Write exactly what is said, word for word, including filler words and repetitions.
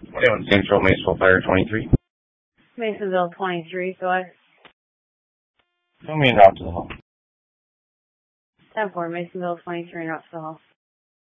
twenty-one Central, Masonville Fire twenty-three. Masonville twenty-three, so I... Tell me and out to the hall. ten four, Masonville twenty-three, and out to the hall.